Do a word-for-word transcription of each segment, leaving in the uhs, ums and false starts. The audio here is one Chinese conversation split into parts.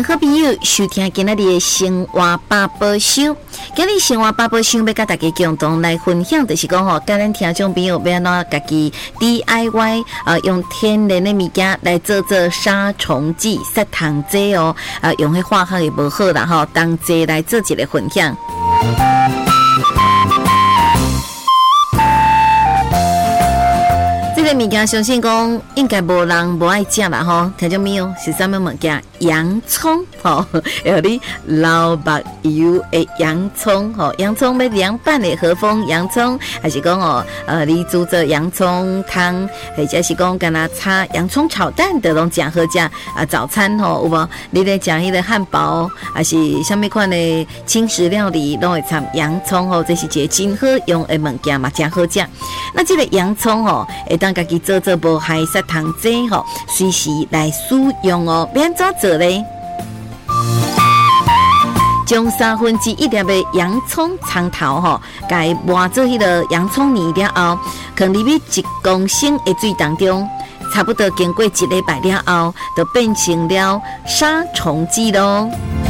迎好朋友收听今仔日的生活八宝箱。今日生活八宝箱要甲大家共同来分享，就是讲吼，甲咱听众朋友要安怎家己 D I Y 啊、呃，用天然的物件来做做杀虫剂、杀虫剂哦，啊、呃，用迄化学也无好啦吼，当剂来做一个分享。这个物件相信讲应该无人无爱食啦吼，听众朋友是啥物物件？洋葱吼，有你老目油的洋葱吼，洋葱要凉拌的和风洋葱，还是讲哦，呃，你煮做洋葱汤，或者是讲干那炒洋葱炒蛋的拢真好食啊！早餐吼有无？你咧食迄个汉堡，还是啥物款的轻食料理，拢会掺洋葱吼，这是一个真好用的物件嘛，真好食。那这个洋葱吼，会当家己做做无害杀虫剂吼，随时来使用哦，免怎做咧？将三分之一粒的洋葱葱头吼，甲磨做迄个洋葱泥了后，放入去一公升的水当中，差不多经过一礼拜了后，就变成了杀虫剂咯。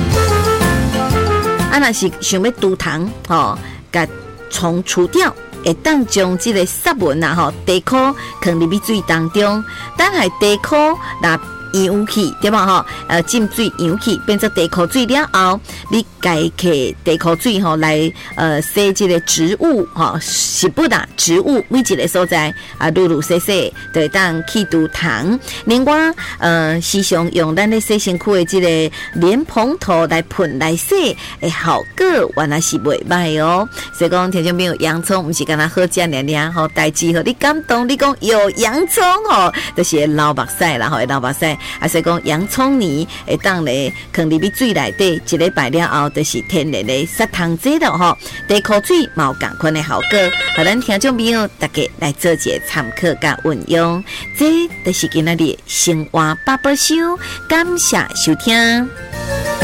啊，若是想要除虫吼，甲虫除掉。会当将这个杀蚊啊吼，地壳放入去水当中，等下地壳那扬起对吧吼？呃，浸水扬起变成地壳水了后，你改起地壳水吼来呃洗这个植物吼，是不啦？植物每一个所在啊，愈愈洗洗，就会当去除虫。另外呃，时常用咱咧洗身躯的这个莲蓬头来喷来洗，诶，效果原来是袂歹哦。所以讲，听众朋友，洋葱不是干那好食尔尔吼，代志和你感动，你讲有洋葱吼，就是流目屎啦，吼，流目屎。啊，所以讲洋葱泥会当咧放入去水内底，一礼拜了后，就是天然的杀虫剂了吼。地壳水嘛有同款的效果，互咱听众朋友大家来做一个参考甲运用。这就是今仔日生活八宝箱，感谢收听。